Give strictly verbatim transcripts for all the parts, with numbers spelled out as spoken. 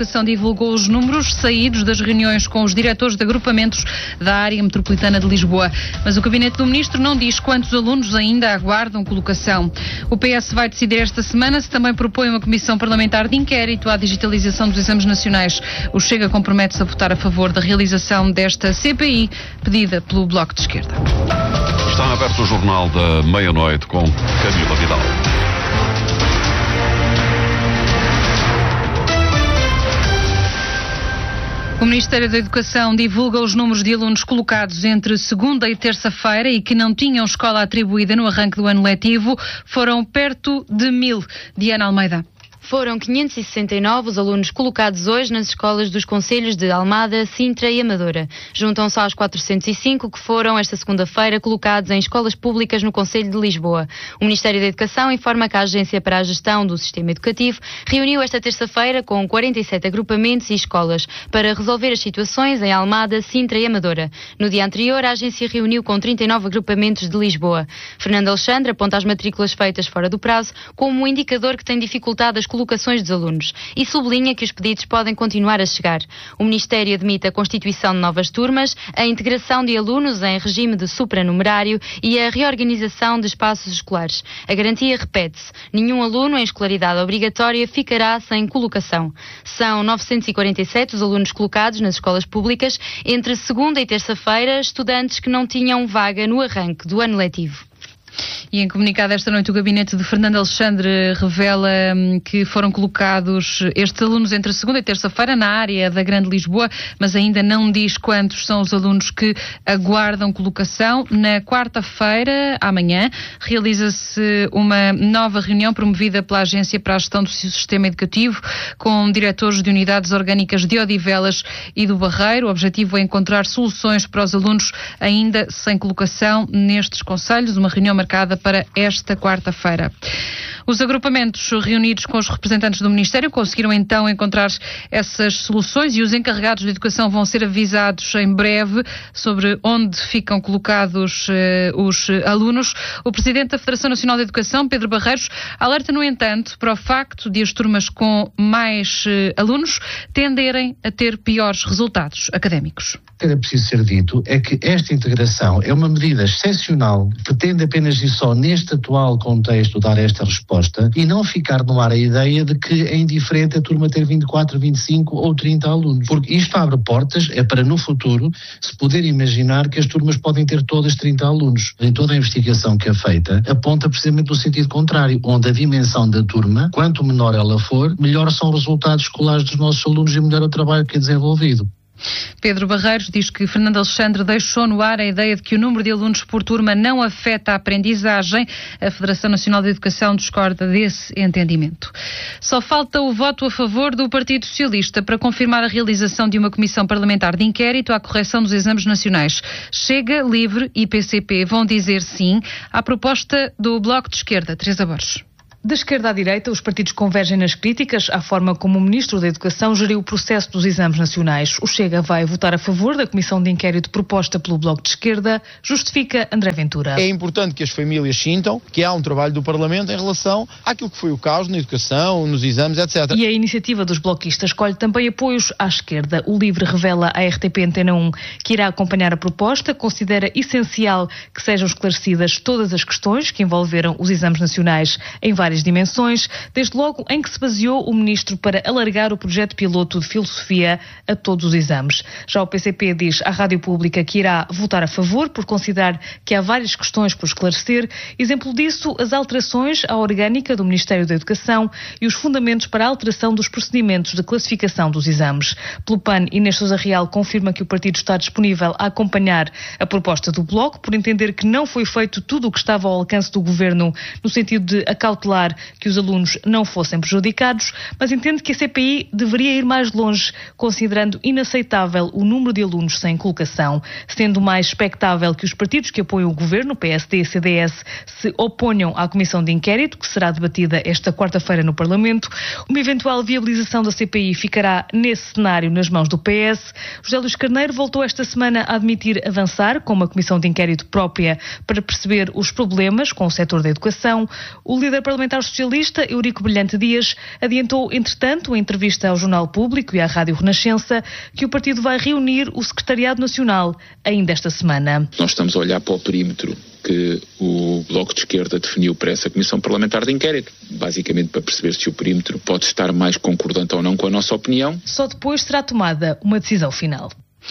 Educação divulgou os números saídos das reuniões com os diretores de agrupamentos da área metropolitana de Lisboa. Mas o Gabinete do Ministro não diz quantos alunos ainda aguardam colocação. O P S vai decidir esta semana se também propõe uma comissão parlamentar de inquérito à digitalização dos exames nacionais. O Chega compromete-se a votar a favor da realização desta C P I, pedida pelo Bloco de Esquerda. Está aberto o Jornal da Meia-Noite com Camila Vidal. O Ministério da Educação divulga os números de alunos colocados entre segunda e terça-feira e que não tinham escola atribuída no arranque do ano letivo. Foram perto de mil. Diana Almeida. Foram quinhentos e sessenta e nove os alunos colocados hoje nas escolas dos concelhos de Almada, Sintra e Amadora. Juntam-se aos quatrocentos e cinco que foram esta segunda-feira colocados em escolas públicas no Concelho de Lisboa. O Ministério da Educação informa que a Agência para a Gestão do Sistema Educativo reuniu esta terça-feira com quarenta e sete agrupamentos e escolas para resolver as situações em Almada, Sintra e Amadora. No dia anterior, a agência reuniu com trinta e nove agrupamentos de Lisboa. Fernando Alexandre aponta as matrículas feitas fora do prazo como um indicador que tem dificultado as colocações dos alunos e sublinha que os pedidos podem continuar a chegar. O Ministério admite a constituição de novas turmas, a integração de alunos em regime de supranumerário e a reorganização de espaços escolares. A garantia repete-se: nenhum aluno em escolaridade obrigatória ficará sem colocação. São novecentos e quarenta e sete os alunos colocados nas escolas públicas entre segunda e terça-feira, estudantes que não tinham vaga no arranque do ano letivo. E em comunicado esta noite, o gabinete de Fernando Alexandre revela hum, que foram colocados estes alunos entre segunda e terça-feira na área da Grande Lisboa, mas ainda não diz quantos são os alunos que aguardam colocação. Na quarta-feira, amanhã, realiza-se uma nova reunião promovida pela Agência para a Gestão do Sistema Educativo com diretores de unidades orgânicas de Odivelas e do Barreiro. O objetivo é encontrar soluções para os alunos ainda sem colocação nestes concelhos, uma reunião marcada para esta quarta-feira. Os agrupamentos reunidos com os representantes do Ministério conseguiram então encontrar essas soluções e os encarregados de educação vão ser avisados em breve sobre onde ficam colocados uh, os alunos. O Presidente da Federação Nacional de Educação, Pedro Barreiros, alerta, no entanto, para o facto de as turmas com mais uh, alunos tenderem a ter piores resultados académicos. O que era preciso ser dito é que esta integração é uma medida excepcional, pretende apenas e só neste atual contexto dar esta resposta e não ficar no ar a ideia de que é indiferente a turma ter vinte e quatro, vinte e cinco ou trinta alunos, porque isto abre portas, é para no futuro se poder imaginar que as turmas podem ter todas trinta alunos. Em toda a investigação que é feita aponta precisamente no sentido contrário, onde a dimensão da turma, quanto menor ela for, melhor são os resultados escolares dos nossos alunos e melhor o trabalho que é desenvolvido. Pedro Barreiros diz que Fernando Alexandre deixou no ar a ideia de que o número de alunos por turma não afeta a aprendizagem. A Federação Nacional de Educação discorda desse entendimento. Só falta o voto a favor do Partido Socialista para confirmar a realização de uma comissão parlamentar de inquérito à correção dos exames nacionais. Chega, Livre e P C P vão dizer sim à proposta do Bloco de Esquerda. Teresa Borges. Da esquerda à direita, os partidos convergem nas críticas à forma como o Ministro da Educação geriu o processo dos exames nacionais. O Chega vai votar a favor da comissão de inquérito proposta pelo Bloco de Esquerda, justifica André Ventura. É importante que as famílias sintam que há um trabalho do Parlamento em relação àquilo que foi o caos na educação, nos exames, etcétera. E a iniciativa dos bloquistas escolhe também apoios à esquerda. O Livre revela à R T P Antena um que irá acompanhar a proposta, considera essencial que sejam esclarecidas todas as questões que envolveram os exames nacionais em várias dimensões, desde logo em que se baseou o Ministro para alargar o projeto piloto de filosofia a todos os exames. Já o P C P diz à Rádio Pública que irá votar a favor por considerar que há várias questões por esclarecer. Exemplo disso, as alterações à orgânica do Ministério da Educação e os fundamentos para a alteração dos procedimentos de classificação dos exames. Pelo P A N, Inês Sousa Real confirma que o partido está disponível a acompanhar a proposta do Bloco, por entender que não foi feito tudo o que estava ao alcance do Governo no sentido de acautelar que os alunos não fossem prejudicados, mas entende que a C P I deveria ir mais longe, considerando inaceitável o número de alunos sem colocação, sendo mais expectável que os partidos que apoiam o Governo, P S D e C D S, se oponham à comissão de inquérito, que será debatida esta quarta-feira no Parlamento. Uma eventual viabilização da C P I ficará nesse cenário nas mãos do P S. José Luís Carneiro voltou esta semana a admitir avançar com uma comissão de inquérito própria para perceber os problemas com o setor da educação. O líder parlamentar parlamentar socialista, Eurico Brilhante Dias, adiantou, entretanto, em entrevista ao Jornal Público e à Rádio Renascença, que o partido vai reunir o Secretariado Nacional ainda esta semana. Nós estamos a olhar para o perímetro que o Bloco de Esquerda definiu para essa Comissão Parlamentar de Inquérito, basicamente para perceber se o perímetro pode estar mais concordante ou não com a nossa opinião. Só depois será tomada uma decisão final.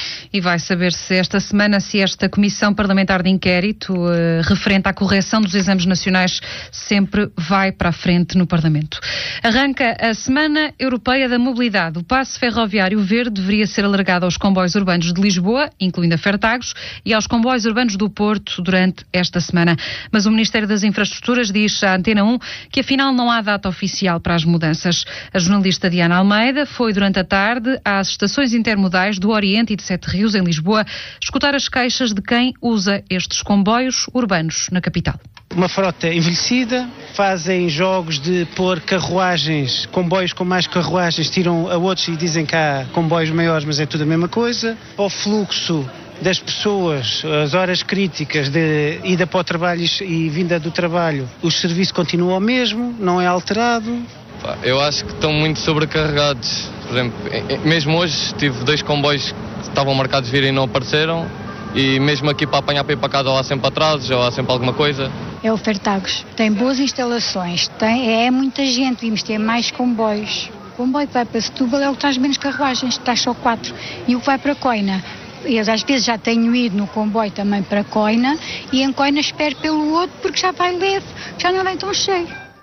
E vai saber-se esta semana se esta Comissão Parlamentar de Inquérito, uh, referente à correção dos exames nacionais, sempre vai para a frente no Parlamento. Arranca a Semana Europeia da Mobilidade. O passe ferroviário verde deveria ser alargado aos comboios urbanos de Lisboa, incluindo a Fertagos, e aos comboios urbanos do Porto durante esta semana. Mas o Ministério das Infraestruturas diz à Antena um que afinal não há data oficial para as mudanças. A jornalista Diana Almeida foi durante a tarde às estações intermodais do Oriente e de Sete Rios, em Lisboa, escutar as queixas de quem usa estes comboios urbanos na capital. Uma frota envelhecida, fazem jogos de pôr carruagens, comboios com mais carruagens, tiram a outros e dizem que há comboios maiores, mas é tudo a mesma coisa. O fluxo das pessoas, as horas críticas de ida para o trabalho e vinda do trabalho, o serviço continua o mesmo, não é alterado. Eu acho que estão muito sobrecarregados. Por exemplo, mesmo hoje tive dois comboios que estavam marcados vir e não apareceram, e mesmo aqui para apanhar para ir para casa ou há sempre atrasos ou há sempre alguma coisa. É o Fertagos, tem boas instalações, tem, é muita gente, vimos ter mais comboios. O comboio que vai para Setúbal é o que traz menos carruagens, traz só quatro, e o que vai para Coina. Eu às vezes já tenho ido no comboio também para Coina, e em Coina espero pelo outro porque já vai leve, já não vem tão cheio.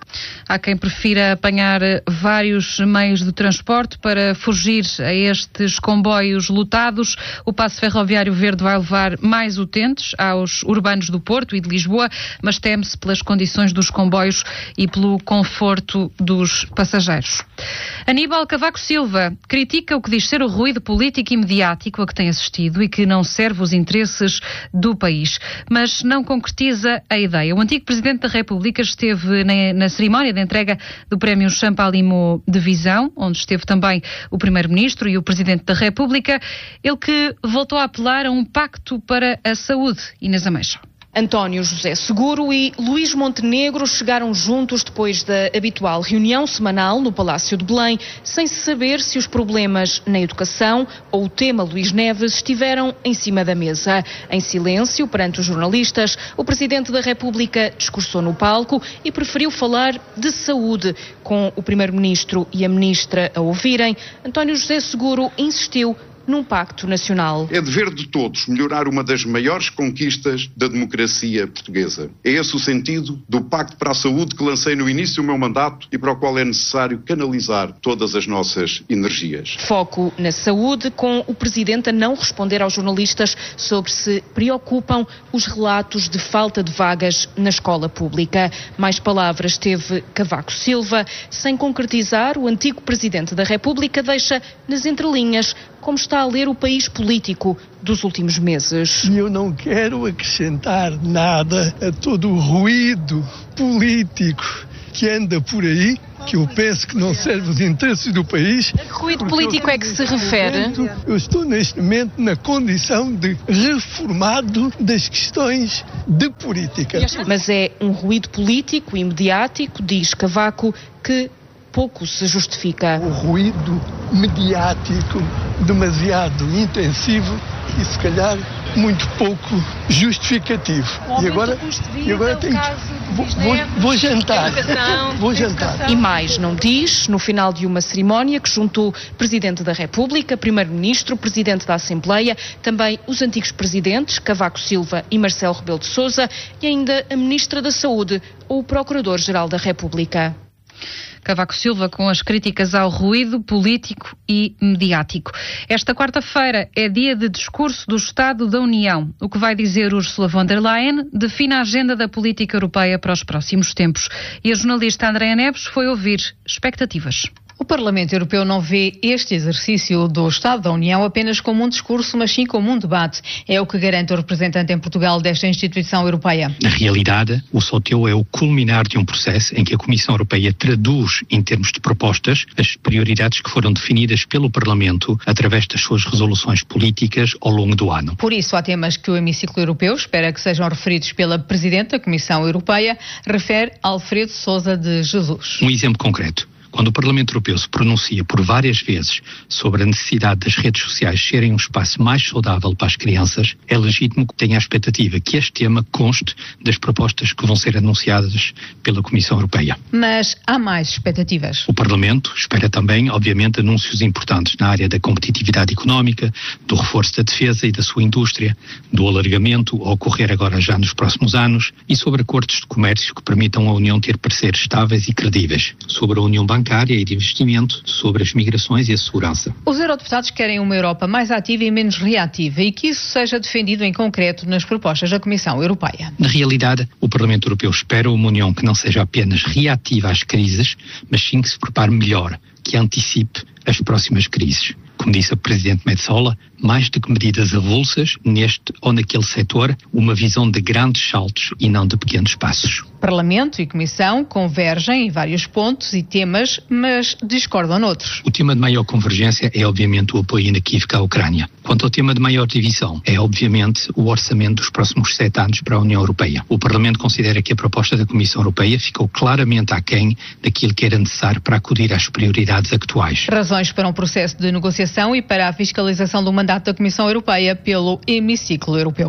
Há quem prefira apanhar vários meios de transporte para fugir a estes comboios lotados. O passe ferroviário verde vai levar mais utentes aos urbanos do Porto e de Lisboa, mas teme-se pelas condições dos comboios e pelo conforto dos passageiros. Aníbal Cavaco Silva critica o que diz ser o ruído político e mediático a que tem assistido e que não serve os interesses do país, mas não concretiza a ideia. O antigo Presidente da República esteve na, na cerimónia de entrega do Prémio Champalimo de Visão, onde esteve também o Primeiro-Ministro e o Presidente da República, ele que voltou a apelar a um pacto para a saúde. Inês Ameixa. António José Seguro e Luís Montenegro chegaram juntos depois da habitual reunião semanal no Palácio de Belém, sem se saber se os problemas na educação ou o tema Luís Neves estiveram em cima da mesa. Em silêncio, perante os jornalistas, o Presidente da República discursou no palco e preferiu falar de saúde. Com o Primeiro-Ministro e a Ministra a ouvirem, António José Seguro insistiu num pacto nacional. É dever de todos melhorar uma das maiores conquistas da democracia portuguesa. É esse o sentido do Pacto para a Saúde que lancei no início do meu mandato e para o qual é necessário canalizar todas as nossas energias. Foco na saúde, com o Presidente a não responder aos jornalistas sobre se preocupam os relatos de falta de vagas na escola pública. Mais palavras teve Cavaco Silva. Sem concretizar, o antigo Presidente da República deixa nas entrelinhas como está a ler o país político dos últimos meses. E eu não quero acrescentar nada a todo o ruído político que anda por aí, que eu penso que não serve os interesses do país. A que ruído político é que se refere? Eu estou neste momento na condição de reformado das questões de política. Mas é um ruído político e mediático, diz Cavaco, que pouco se justifica. O ruído mediático demasiado intensivo e se calhar muito pouco justificativo. E agora, e agora tenho vou, vou, vou jantar. Vou jantar. E mais não diz, no final de uma cerimónia que juntou Presidente da República, Primeiro-Ministro, Presidente da Assembleia, também os antigos Presidentes, Cavaco Silva e Marcelo Rebelo de Sousa, e ainda a Ministra da Saúde ou o Procurador-Geral da República. Cavaco Silva com as críticas ao ruído político e mediático. Esta quarta-feira é dia de discurso do Estado da União. O que vai dizer Ursula von der Leyen define a agenda da política europeia para os próximos tempos. E a jornalista Andréa Neves foi ouvir expectativas. O Parlamento Europeu não vê este exercício do Estado da União apenas como um discurso, mas sim como um debate. É o que garante o representante em Portugal desta instituição europeia. Na realidade, o sorteio é o culminar de um processo em que a Comissão Europeia traduz, em termos de propostas, as prioridades que foram definidas pelo Parlamento através das suas resoluções políticas ao longo do ano. Por isso, há temas que o hemiciclo europeu espera que sejam referidos pela Presidente da Comissão Europeia, refere Alfredo Sousa de Jesus. Um exemplo concreto. Quando o Parlamento Europeu se pronuncia por várias vezes sobre a necessidade das redes sociais serem um espaço mais saudável para as crianças, é legítimo que tenha a expectativa que este tema conste das propostas que vão ser anunciadas pela Comissão Europeia. Mas há mais expectativas. O Parlamento espera também, obviamente, anúncios importantes na área da competitividade económica, do reforço da defesa e da sua indústria, do alargamento a ocorrer agora já nos próximos anos e sobre acordos de comércio que permitam à União ter parceiros estáveis e credíveis, sobre a União Bancária e de investimento, sobre as migrações e a segurança. Os eurodeputados querem uma Europa mais ativa e menos reativa e que isso seja defendido em concreto nas propostas da Comissão Europeia. Na realidade, o Parlamento Europeu espera uma União que não seja apenas reativa às crises, mas sim que se prepare melhor, que antecipe as próximas crises. Como disse a Presidente Metsola, mais do que medidas avulsas, neste ou naquele setor, uma visão de grandes saltos e não de pequenos passos. Parlamento e Comissão convergem em vários pontos e temas, mas discordam noutros. O tema de maior convergência é, obviamente, o apoio inequívoco à Ucrânia. Quanto ao tema de maior divisão, é, obviamente, o orçamento dos próximos sete anos para a União Europeia. O Parlamento considera que a proposta da Comissão Europeia ficou claramente aquém daquilo que era necessário para acudir às prioridades atuais. Razões para um processo de negociação e para a fiscalização do mandato da Comissão Europeia pelo hemiciclo europeu.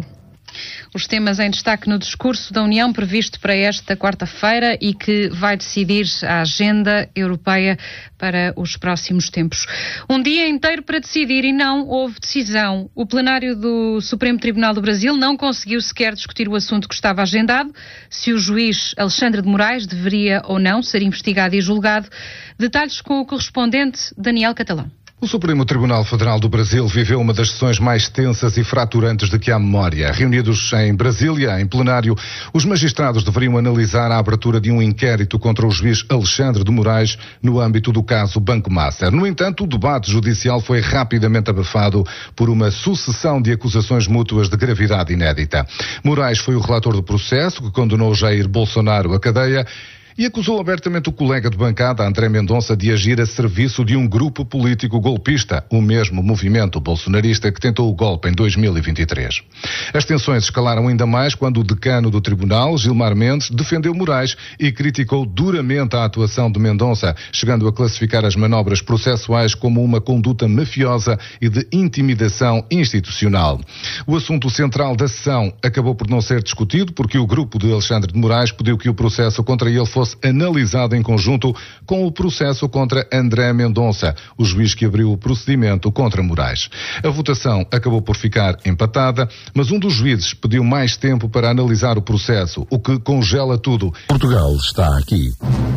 Os temas em destaque no discurso da União previsto para esta quarta-feira e que vai decidir a agenda europeia para os próximos tempos. Um dia inteiro para decidir e não houve decisão. O plenário do Supremo Tribunal do Brasil não conseguiu sequer discutir o assunto que estava agendado, se o juiz Alexandre de Moraes deveria ou não ser investigado e julgado. Detalhes com o correspondente Daniel Catalão. O Supremo Tribunal Federal do Brasil viveu uma das sessões mais tensas e fraturantes de que há memória. Reunidos em Brasília, em plenário, os magistrados deveriam analisar a abertura de um inquérito contra o juiz Alexandre de Moraes no âmbito do caso Banco Master. No entanto, o debate judicial foi rapidamente abafado por uma sucessão de acusações mútuas de gravidade inédita. Moraes foi o relator do processo que condenou Jair Bolsonaro à cadeia e acusou abertamente o colega de bancada, André Mendonça, de agir a serviço de um grupo político golpista, o mesmo movimento bolsonarista que tentou o golpe em dois mil e vinte e três. As tensões escalaram ainda mais quando o decano do tribunal, Gilmar Mendes, defendeu Moraes e criticou duramente a atuação de Mendonça, chegando a classificar as manobras processuais como uma conduta mafiosa e de intimidação institucional. O assunto central da sessão acabou por não ser discutido porque o grupo de Alexandre de Moraes pediu que o processo contra ele fosse analisado em conjunto com o processo contra André Mendonça, o juiz que abriu o procedimento contra Moraes. A votação acabou por ficar empatada, mas um dos juízes pediu mais tempo para analisar o processo, o que congela tudo. Portugal está aqui.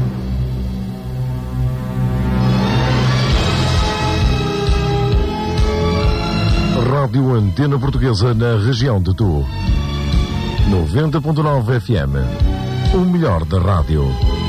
Rádio Antena Portuguesa na região de Tu. noventa ponto nove F M. O melhor da rádio.